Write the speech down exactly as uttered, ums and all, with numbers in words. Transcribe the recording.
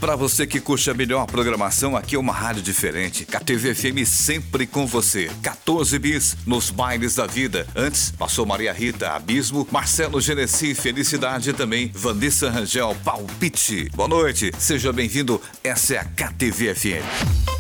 Para você que curte a melhor programação, aqui é uma rádio diferente. K T V F M sempre com você. quatorze bis nos bailes da vida. Antes, passou Maria Rita, Abismo, Marcelo Genesi, Felicidade também, Vanessa Rangel, Palpite. Boa noite, seja bem-vindo. Essa é a K T V F M.